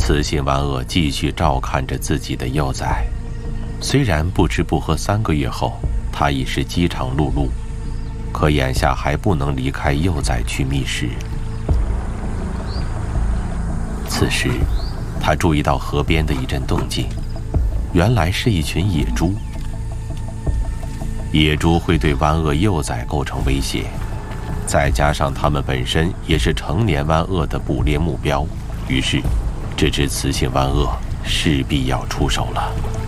雌性湾鳄继续照看着自己的幼崽，虽然不吃不喝3个月后，它已是饥肠辘辘，可眼下还不能离开幼崽去觅食。此时，他注意到河边的一阵动静，原来是一群野猪。野猪会对湾鳄幼崽构成威胁，再加上它们本身也是成年湾鳄的捕猎目标，于是，这只雌性湾鳄势必要出手了。